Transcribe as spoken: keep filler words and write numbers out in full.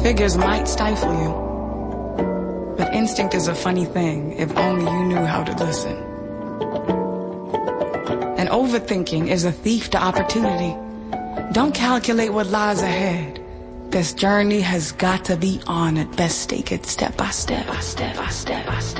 Figures might stifle you. But instinct is a funny thing if only you knew how to listen. And overthinking is a thief to opportunity. Don't calculate what lies ahead. This journey has got to be honored. Best take it step by step, by step, by step, by step.